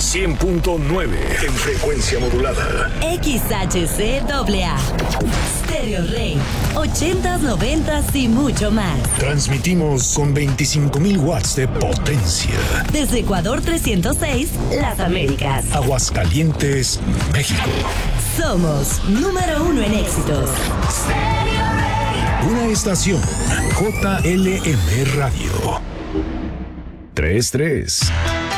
100.9 en frecuencia modulada. XHCAA. Stereo Rey. 80s, 90s y mucho más. Transmitimos con 25,000 watts de potencia. Desde Ecuador 306, Las Américas. Aguascalientes, México. Somos número 1 en éxitos. Una estación JLM Radio. 33.